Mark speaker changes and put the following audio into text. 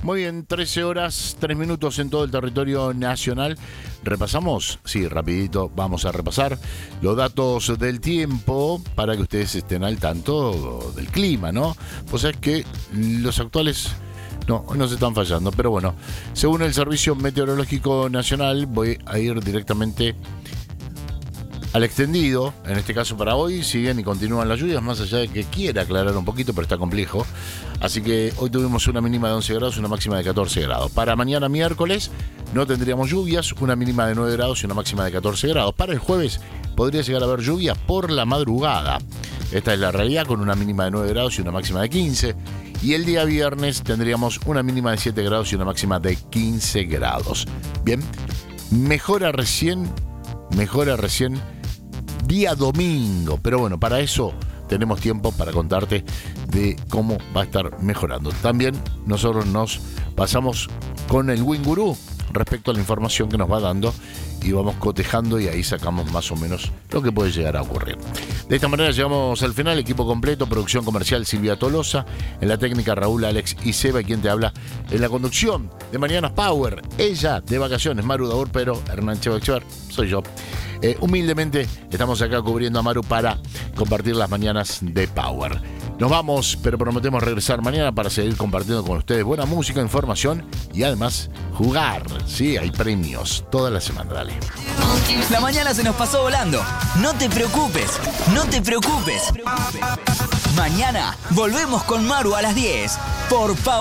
Speaker 1: Muy bien, 13 horas, 3 minutos en todo el territorio nacional. ¿Repasamos? Sí, rapidito vamos a repasar los datos del tiempo para que ustedes estén al tanto del clima, ¿no? Pues es que los actuales no se están fallando, pero bueno, según el Servicio Meteorológico Nacional, voy a ir directamente al extendido. En este caso para hoy siguen y continúan las lluvias, más allá de que quiera aclarar un poquito, pero está complejo. Así que hoy tuvimos una mínima de 11 grados y una máxima de 14 grados. Para mañana miércoles no tendríamos lluvias, una mínima de 9 grados y una máxima de 14 grados. Para el jueves podría llegar a haber lluvia por la madrugada. Esta es la realidad, con una mínima de 9 grados y una máxima de 15. Y el día viernes tendríamos una mínima de 7 grados y una máxima de 15 grados. Bien, mejora recién día domingo, pero bueno, para eso tenemos tiempo para contarte de cómo va a estar mejorando. También nosotros nos pasamos con el Wingurú respecto a la información que nos va dando y vamos cotejando y ahí sacamos más o menos lo que puede llegar a ocurrir. De esta manera llegamos al final. Equipo completo, producción comercial Silvia Tolosa, en la técnica Raúl, Alex y Seba, quien te habla en la conducción de Mañanas Power. Ella de vacaciones, Maru Daur, pero Hernán Chevachevar, soy yo. Humildemente estamos acá cubriendo a Maru para compartir las mañanas de Power. Nos vamos, pero prometemos regresar mañana para seguir compartiendo con ustedes buena música, información y además jugar. Sí, hay premios toda la semana, dale.
Speaker 2: La mañana se nos pasó volando. No te preocupes, no te preocupes. Mañana volvemos con Maru a las 10 por Power.